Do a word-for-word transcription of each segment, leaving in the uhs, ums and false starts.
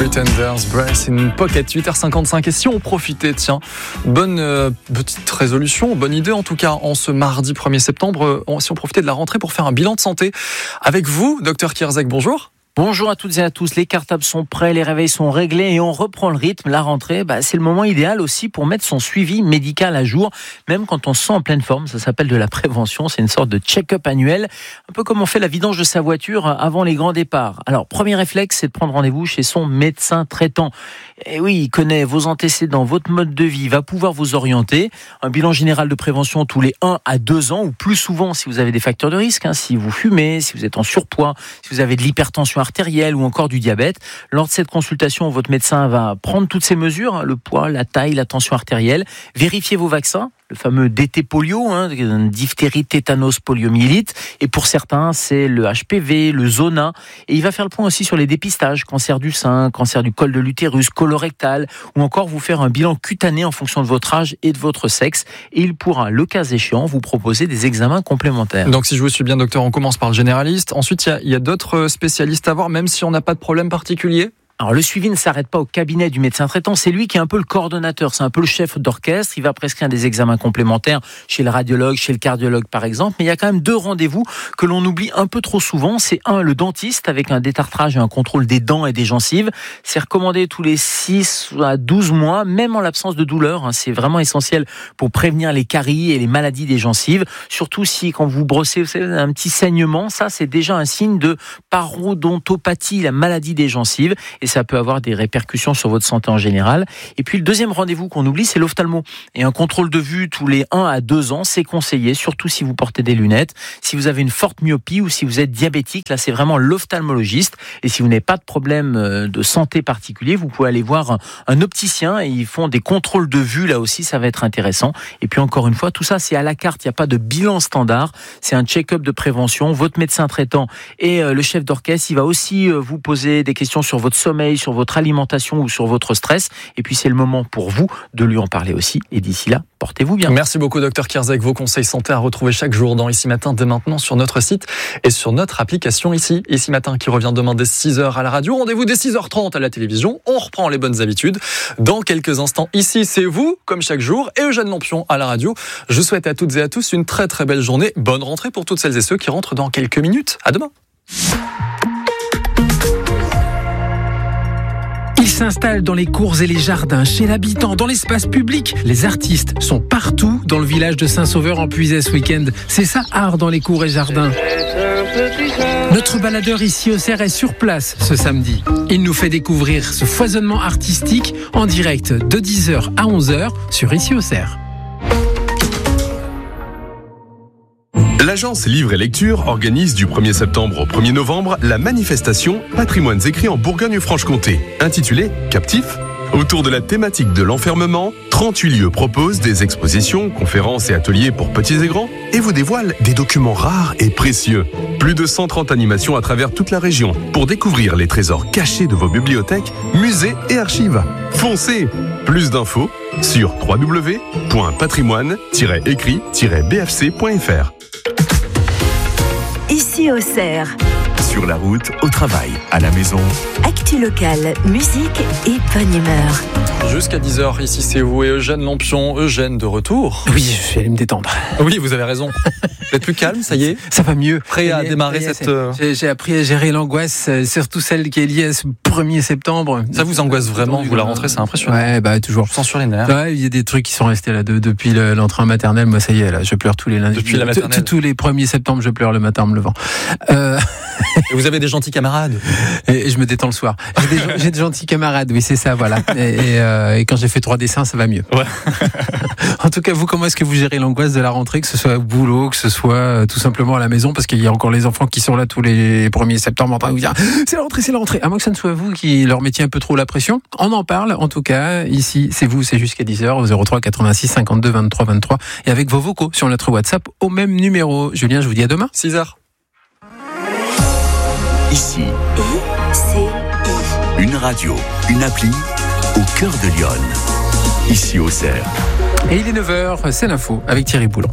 Pretenders, Breath in Pocket, huit heures cinquante-cinq. Et si on profitait, tiens, bonne euh, petite résolution, bonne idée en tout cas, en ce mardi premier septembre, euh, si on profitait de la rentrée pour faire un bilan de santé avec vous, docteur Kierzek, bonjour. Bonjour à toutes et à tous, les cartables sont prêts, les réveils sont réglés et on reprend le rythme. La rentrée, bah, c'est le moment idéal aussi pour mettre son suivi médical à jour, même quand on se sent en pleine forme. Ça s'appelle de la prévention, c'est une sorte de check-up annuel, un peu comme on fait la vidange de sa voiture avant les grands départs. Alors, premier réflexe, c'est de prendre rendez-vous chez son médecin traitant. Et oui, il connaît vos antécédents, votre mode de vie, il va pouvoir vous orienter. Un bilan général de prévention tous les un à deux ans ou plus souvent si vous avez des facteurs de risque, hein, si vous fumez, si vous êtes en surpoids, si vous avez de l'hypertension artérielle ou encore du diabète. Lors de cette consultation, votre médecin va prendre toutes ces mesures, le poids, la taille, la tension artérielle, vérifier vos vaccins, le fameux D T polio, hein, diphtérie, tétanos, poliomyélite, et pour certains, c'est le H P V, le zona, et il va faire le point aussi sur les dépistages, cancer du sein, cancer du col de l'utérus, colorectal, ou encore vous faire un bilan cutané en fonction de votre âge et de votre sexe, et il pourra, le cas échéant, vous proposer des examens complémentaires. Donc si je vous suis bien, docteur, on commence par le généraliste, ensuite il y a, il y a d'autres spécialistes à voir, même si on n'a pas de problème particulier? Alors le suivi ne s'arrête pas au cabinet du médecin traitant, c'est lui qui est un peu le coordonnateur, c'est un peu le chef d'orchestre, il va prescrire des examens complémentaires chez le radiologue, chez le cardiologue par exemple, mais il y a quand même deux rendez-vous que l'on oublie un peu trop souvent, c'est un, le dentiste avec un détartrage et un contrôle des dents et des gencives, c'est recommandé tous les six à douze mois, même en l'absence de douleur, hein, c'est vraiment essentiel pour prévenir les caries et les maladies des gencives, surtout si quand vous brossez, vous savez, un petit saignement, ça c'est déjà un signe de parodontopathie, la maladie des gencives, et ça peut avoir des répercussions sur votre santé en général. Et puis le deuxième rendez-vous qu'on oublie, c'est l'ophtalmo. Et un contrôle de vue tous les un à deux ans, c'est conseillé, surtout si vous portez des lunettes, si vous avez une forte myopie ou si vous êtes diabétique, là c'est vraiment l'ophtalmologiste. Et si vous n'avez pas de problème de santé particulier, vous pouvez aller voir un, un opticien et ils font des contrôles de vue, là aussi ça va être intéressant. Et puis encore une fois, tout ça c'est à la carte, il n'y a pas de bilan standard, c'est un check-up de prévention. Votre médecin traitant et le chef d'orchestre, il va aussi vous poser des questions sur votre sommeil, sur votre alimentation ou sur votre stress. Et puis c'est le moment pour vous de lui en parler aussi. Et d'ici là, portez-vous bien. Merci beaucoup, docteur Kierzek. Vos conseils santé à retrouver chaque jour dans Ici Matin, dès maintenant sur notre site et sur notre application ici. Ici Matin qui revient demain dès six heures à la radio. Rendez-vous dès six heures trente à la télévision. On reprend les bonnes habitudes. Dans quelques instants, ici, c'est vous, comme chaque jour, et Eugène Lampion à la radio. Je souhaite à toutes et à tous une très très belle journée. Bonne rentrée pour toutes celles et ceux qui rentrent dans quelques minutes. À demain. Ils s'installent dans les cours et les jardins, chez l'habitant, dans l'espace public. Les artistes sont partout dans le village de Saint-Sauveur en Puisay ce week-end. C'est ça, art dans les cours et jardins. Notre baladeur ici au Cerf est sur place ce samedi. Il nous fait découvrir ce foisonnement artistique en direct de dix heures à onze heures sur Ici au Cerf. L'agence Livre et Lecture organise du premier septembre au premier novembre la manifestation Patrimoines écrits en Bourgogne-Franche-Comté, intitulée Captif. Autour de la thématique de l'enfermement, trente-huit lieux proposent des expositions, conférences et ateliers pour petits et grands et vous dévoilent des documents rares et précieux. Plus de cent trente animations à travers toute la région pour découvrir les trésors cachés de vos bibliothèques, musées et archives. Foncez! Plus d'infos sur w w w point patrimoine tiret écrit tiret b f c point f r. Ici au Cerf. Sur la route, au travail, à la maison. Actu locale, musique et bonne humeur. Jusqu'à dix heures, ici c'est vous et Eugène Lampion. Eugène de retour. Oui, je vais aller me détendre. Oui, vous avez raison. Vous êtes plus calme, ça y est? Ça va mieux. Prêt à démarrer cette... J'ai, j'ai appris à gérer l'angoisse, surtout celle qui est liée à ce premier septembre. Ça vous angoisse vraiment, vous la rentrez, c'est impressionnant. Ouais, bah toujours. Je sens sur les nerfs. Ouais, il y a des trucs qui sont restés là de, depuis le, l'entrée en maternelle. Moi, ça y est, là, je pleure tous les lundis. Depuis la maternelle. Tous les premiers septembre, je pleure le matin en me levant. Euh... Et vous avez des gentils camarades. Et je me détends le soir. J'ai des, j'ai de gentils camarades, oui, c'est ça, voilà. Et, et, euh, et quand j'ai fait trois dessins, ça va mieux. Ouais. En tout cas, vous, comment est-ce que vous gérez l'angoisse de la rentrée, que ce soit au boulot, que ce soit euh, tout simplement à la maison, parce qu'il y a encore les enfants qui sont là tous les premiers septembre en train de vous dire c'est la rentrée, c'est la rentrée. À moins que ça ne soit vous qui leur mettiez un peu trop la pression. On en parle, en tout cas, ici, c'est vous, c'est jusqu'à dix heures au zéro trois quatre-vingt-six cinquante-deux vingt-trois vingt-trois et avec vos vocaux sur notre WhatsApp au même numéro. Julien, je vous dis à demain. six heures. Ici, I C I. une radio, une appli au cœur de Lyon. Ici au Cerf. Et il est neuf heures, c'est l'info avec Thierry Boulon.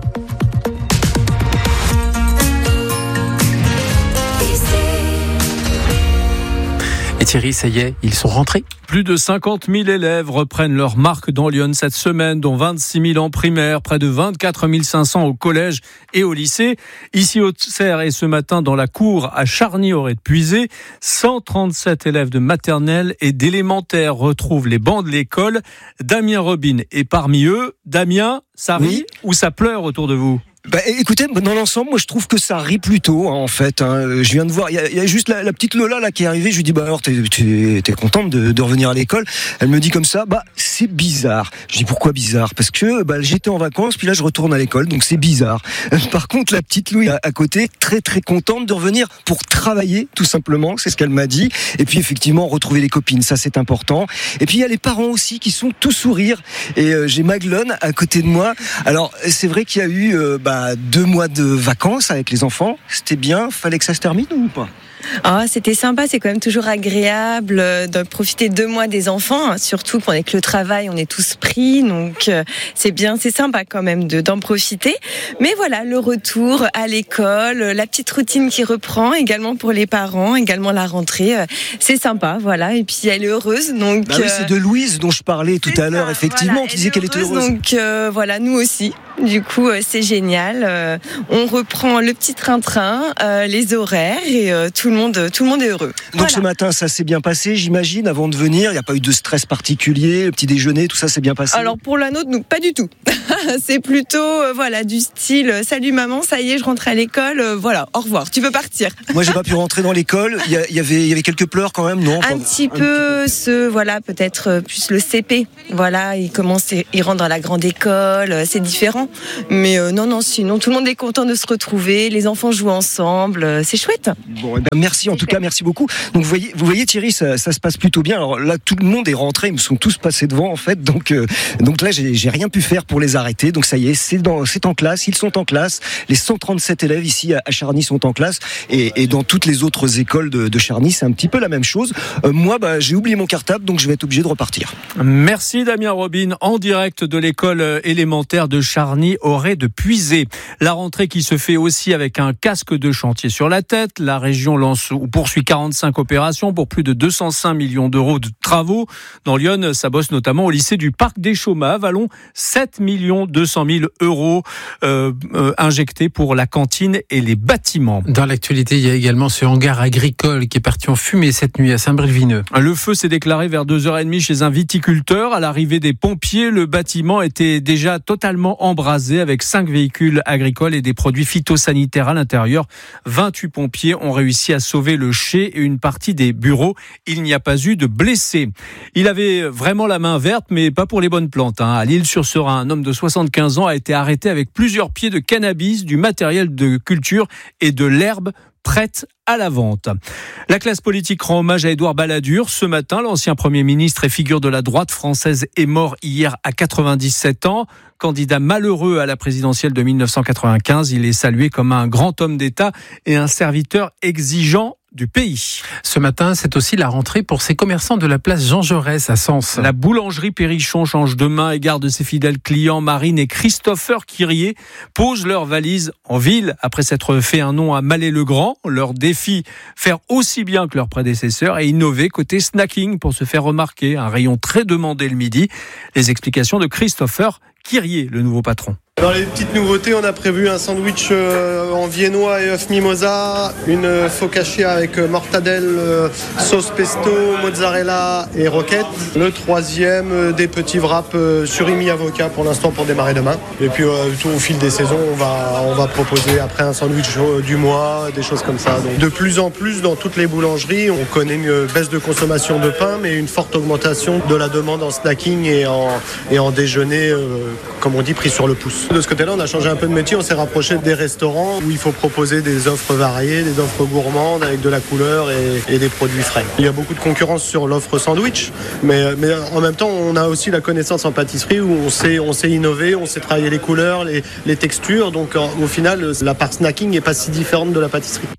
Thierry, ça y est, ils sont rentrés. Plus de cinquante mille élèves reprennent leur marque dans Lyon cette semaine, dont vingt-six mille en primaire, près de vingt-quatre mille cinq cents au collège et au lycée. Ici au Auxerre et ce matin dans la cour à Charny-Auray-de-Puisé, cent trente-sept élèves de maternelle et d'élémentaire retrouvent les bancs de l'école. Damien Robin est parmi eux. Damien, ça rit Oui. ou ça pleure autour de vous ? Bah, écoutez, dans l'ensemble, moi je trouve que ça rit plutôt, hein, en fait. Hein. Je viens de voir, il y, y a juste la, la petite Lola là qui est arrivée. Je lui dis bah alors t'es, t'es, t'es contente de, de revenir à l'école ? Elle me dit comme ça, bah c'est bizarre. Je dis pourquoi bizarre ? Parce que bah j'étais en vacances, puis là je retourne à l'école, donc c'est bizarre. Par contre, la petite Louis à, à côté, très très contente de revenir pour travailler, tout simplement. C'est ce qu'elle m'a dit. Et puis effectivement retrouver les copines, ça c'est important. Et puis il y a les parents aussi qui sont tout sourire. Et euh, j'ai Maglone à côté de moi. Alors c'est vrai qu'il y a eu euh, bah deux mois de vacances avec les enfants, c'était bien, fallait que ça se termine ou pas ? Ah, c'était sympa, c'est quand même toujours agréable de profiter deux mois des enfants, surtout qu'avec le travail, on est tous pris, donc c'est bien, c'est sympa quand même de, d'en profiter. Mais voilà, le retour à l'école, la petite routine qui reprend, également pour les parents, également la rentrée, c'est sympa, voilà. Et puis elle est heureuse, donc. Bah oui, c'est de Louise dont je parlais tout à l'heure, ça, effectivement, voilà, qui disait qu'elle était heureuse. Donc euh, voilà, nous aussi. Du coup, euh, c'est génial. Euh, on reprend le petit train-train, euh, les horaires et euh, tout le monde, tout le monde est heureux. Donc voilà. Ce matin, ça s'est bien passé, j'imagine, avant de venir. Il n'y a pas eu de stress particulier, le petit déjeuner, tout ça s'est bien passé. Alors pour la nôtre, nous, pas du tout. C'est plutôt, euh, voilà, du style, salut maman, ça y est, je rentre à l'école. Euh, voilà, au revoir, tu peux partir. Moi, j'ai pas pu rentrer dans l'école. Il y, y avait, il y avait quelques pleurs quand même, non ? Un pas, petit un peu, petit... ce, voilà, peut-être plus le C P. Voilà, il commence, il rentre dans la grande école, c'est différent. Mais euh, non, non, sinon tout le monde est content de se retrouver, les enfants jouent ensemble, euh, c'est chouette. Bon, eh ben, merci en tout cas, merci beaucoup. Donc vous voyez, vous voyez Thierry, ça, ça se passe plutôt bien. Alors là, tout le monde est rentré, ils me sont tous passés devant en fait. Donc, euh, donc là, j'ai, j'ai rien pu faire pour les arrêter. Donc ça y est, c'est, dans, c'est en classe, ils sont en classe. Les cent trente-sept élèves ici à, à Charny sont en classe et, et dans toutes les autres écoles de, de Charny, c'est un petit peu la même chose. Euh, moi, bah, j'ai oublié mon cartable, donc je vais être obligé de repartir. Merci Damien Robin, en direct de l'école élémentaire de Charny-Auray-de-Puisé. La rentrée qui se fait aussi avec un casque de chantier sur la tête. La région lance ou poursuit quarante-cinq opérations pour plus de deux cent cinq millions d'euros de travaux. Dans Lyon, ça bosse notamment au lycée du Parc des Chaumas à Vallon. sept millions deux cent mille euros euh, euh, injectés pour la cantine et les bâtiments. Dans l'actualité, il y a également ce hangar agricole qui est parti en fumée cette nuit à Saint-Bréville-Vineux. Le feu s'est déclaré vers deux heures trente chez un viticulteur. À l'arrivée des pompiers, le bâtiment était déjà totalement embrasé avec cinq véhicules agricoles et des produits phytosanitaires à l'intérieur. vingt-huit pompiers ont réussi à sauver le chai et une partie des bureaux. Il n'y a pas eu de blessés. Il avait vraiment la main verte, mais pas pour les bonnes plantes. Hein. À l'Île-sur-Serein, un homme de soixante-quinze ans a été arrêté avec plusieurs pieds de cannabis, du matériel de culture et de l'herbe prête à la vente. La classe politique rend hommage à Édouard Balladur. Ce matin, l'ancien Premier ministre et figure de la droite française est mort hier à quatre-vingt-dix-sept ans. Candidat malheureux à la présidentielle de dix-neuf cent quatre-vingt-quinze, il est salué comme un grand homme d'État et un serviteur exigeant du pays. Ce matin, c'est aussi la rentrée pour ces commerçants de la place Jean Jaurès à Sens. La boulangerie Périchon change de main et garde ses fidèles clients. Marine et Christopher Quirier posent leurs valises en ville après s'être fait un nom à Mallet-le-Grand. Leur défi, faire aussi bien que leurs prédécesseurs et innover côté snacking pour se faire remarquer. Un rayon très demandé le midi. Les explications de Christopher Quirier, le nouveau patron. Dans les petites nouveautés, on a prévu un sandwich en viennois et œuf mimosa, une focaccia avec mortadelle, sauce pesto, mozzarella et roquette. Le troisième, des petits wraps surimi avocat pour l'instant pour démarrer demain. Et puis tout au fil des saisons, on va, on va proposer après un sandwich du mois, des choses comme ça. Donc, de plus en plus dans toutes les boulangeries, on connaît une baisse de consommation de pain, mais une forte augmentation de la demande en snacking et en, et en déjeuner, euh, comme on dit, pris sur le pouce. De ce côté-là, on a changé un peu de métier, on s'est rapproché des restaurants où il faut proposer des offres variées, des offres gourmandes avec de la couleur et, et des produits frais. Il y a beaucoup de concurrence sur l'offre sandwich, mais, mais en même temps, on a aussi la connaissance en pâtisserie où on sait, on sait innover, on sait travailler les couleurs, les, les textures. Donc au final, la part snacking n'est pas si différente de la pâtisserie.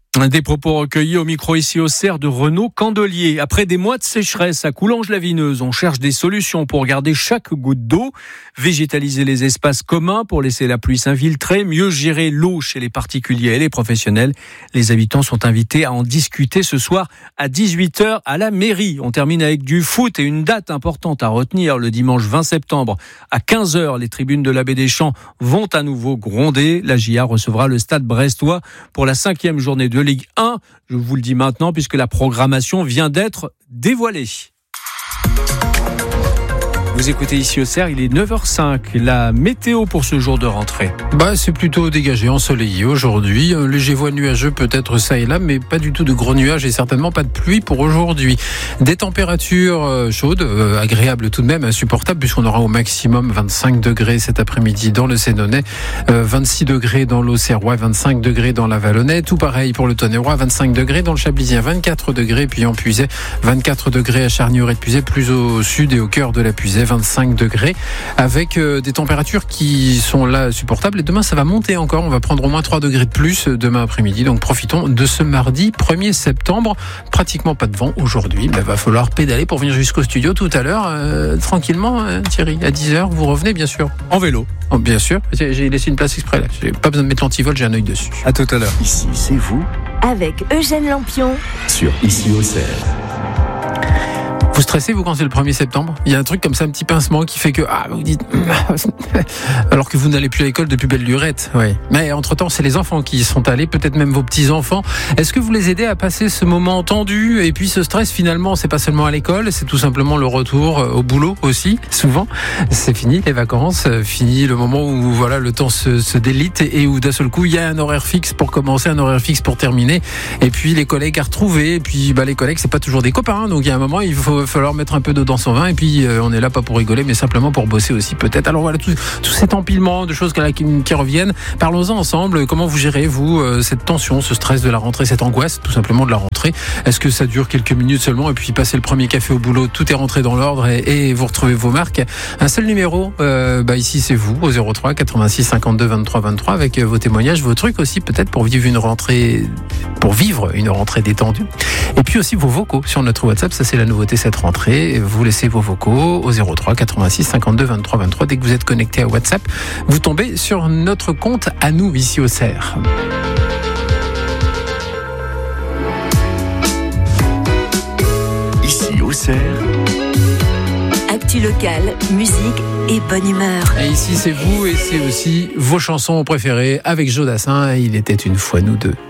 Des propos recueillis au micro ici au Cerf de Renaud Candelier. Après des mois de sécheresse à Coulanges-la-Vineuse, on cherche des solutions pour garder chaque goutte d'eau, végétaliser les espaces communs pour laisser la pluie s'infiltrer, mieux gérer l'eau chez les particuliers et les professionnels. Les habitants sont invités à en discuter ce soir à dix-huit heures à la mairie. On termine avec du foot et une date importante à retenir. Le dimanche vingt septembre à quinze heures, les tribunes de la Baie des Champs vont à nouveau gronder. La J A recevra le Stade brestois pour la cinquième journée de Ligue un. Je vous le dis maintenant puisque la programmation vient d'être dévoilée. Vous écoutez ici au Cerf, il est neuf heures cinq. La météo pour ce jour de rentrée. Bah, c'est plutôt dégagé, ensoleillé aujourd'hui. Un léger voile nuageux peut-être ça et là, mais pas du tout de gros nuages et certainement pas de pluie pour aujourd'hui. Des températures chaudes, euh, agréables tout de même, insupportables puisqu'on aura au maximum vingt-cinq degrés cet après-midi dans le Sénonais, euh, vingt-six degrés dans l'Auxerrois, vingt-cinq degrés dans la Vallonnais. Tout pareil pour le Tonnerrois, vingt-cinq degrés dans le Chablisien, vingt-quatre degrés, puis en Puisaye, vingt-quatre degrés à Charnières et Puisaye, plus au sud et au cœur de la Puisaye, vingt-cinq degrés, avec euh, des températures qui sont là supportables. Et demain, ça va monter encore. On va prendre au moins trois degrés de plus demain après-midi. Donc, profitons de ce mardi premier septembre. Pratiquement pas de vent aujourd'hui. Il va falloir pédaler pour venir jusqu'au studio tout à l'heure. Euh, tranquillement, hein, Thierry. À dix heures, vous revenez, bien sûr. En vélo. Oh, bien sûr. J'ai laissé une place exprès là. J'ai pas besoin de mettre l'antivol, j'ai un œil dessus. À tout à l'heure. Ici, c'est vous. Avec Eugène Lampion. Sur Ici au Cerf. Vous stressez, vous, quand c'est le premier septembre ? Il y a un truc comme ça, un petit pincement qui fait que, ah, vous dites, alors que vous n'allez plus à l'école depuis belle lurette. Oui. Mais entre-temps, c'est les enfants qui y sont allés, peut-être même vos petits-enfants. Est-ce que vous les aidez à passer ce moment tendu ? Et puis ce stress, finalement, c'est pas seulement à l'école, c'est tout simplement le retour au boulot aussi, souvent. C'est fini, les vacances, fini le moment où, voilà, le temps se, se délite et où d'un seul coup, il y a un horaire fixe pour commencer, un horaire fixe pour terminer. Et puis les collègues à retrouver. Et puis, bah, les collègues, c'est pas toujours des copains. Donc, il y a un moment, il faut falloir mettre un peu d'eau dans son vin et puis euh, on est là pas pour rigoler mais simplement pour bosser aussi peut-être. Alors voilà, tout, tout cet empilement de choses qui, qui reviennent, parlons-en ensemble. Comment vous gérez vous euh, cette tension, ce stress de la rentrée, cette angoisse tout simplement de la rentrée? Est-ce que ça dure quelques minutes seulement et puis passer le premier café au boulot, tout est rentré dans l'ordre et, et vous retrouvez vos marques? Un seul numéro, euh, bah ici c'est vous au zéro trois quatre-vingt-six cinquante-deux vingt-trois vingt-trois avec vos témoignages, vos trucs aussi peut-être pour vivre une rentrée, pour vivre une rentrée détendue. Et puis aussi vos vocaux sur notre WhatsApp, ça c'est la nouveauté cette rentrée. Vous laissez vos vocaux au zéro trois quatre-vingt-six cinquante-deux vingt-trois vingt-trois. Dès que vous êtes connecté à WhatsApp, vous tombez sur notre compte à nous ici au Cerf. Ici au Cerf. Actu locale, musique et bonne humeur. Et ici c'est vous et c'est aussi vos chansons préférées avec Joe Dassin. Il était une fois nous deux.